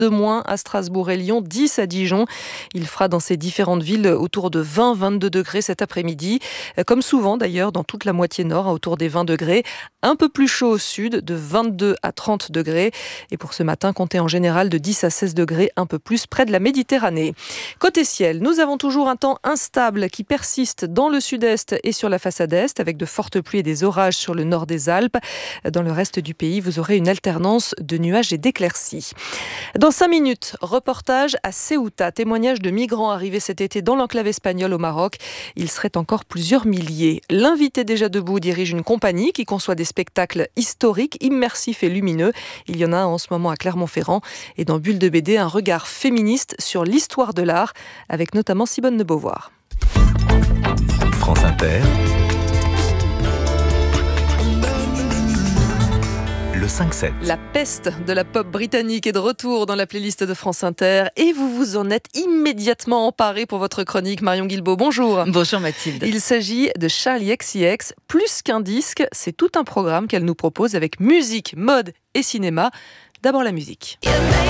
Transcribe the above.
de moins à Strasbourg et Lyon, 10 à Dijon. Il fera dans ces différentes villes autour de 20-22 degrés cet après-midi. Comme souvent d'ailleurs dans toute la moitié nord, autour des 20 degrés. Un peu plus chaud au sud, de 22 à 30 degrés. Et pour ce matin, comptez en général de 10 à 16 degrés, un peu plus près de la Méditerranée. Côté ciel, nous avons toujours un temps instable qui persiste dans le sud-est et sur la façade est, avec de fortes pluies et des orages sur le nord des Alpes. Dans le reste du pays, vous aurez une alternance de nuages et d'éclaircies. Dans 5 minutes, reportage à Ceuta, témoignage de migrants arrivés cet été dans l'enclave espagnole au Maroc. Il serait encore plusieurs milliers. L'invité déjà debout dirige une compagnie qui conçoit des spectacles historiques, immersifs et lumineux. Il y en a un en ce moment à Clermont-Ferrand. Et dans Bulle de BD, un regard féministe sur l'histoire de l'art, avec notamment Simone de Beauvoir. France Inter, le 5-7. La peste de la pop britannique est de retour dans la playlist de France Inter et vous vous en êtes immédiatement emparé pour votre chronique. Marion Guilbault, bonjour. Bonjour Mathilde. Il s'agit de Charli XCX. Plus qu'un disque, c'est tout un programme qu'elle nous propose avec musique, mode et cinéma. D'abord la musique.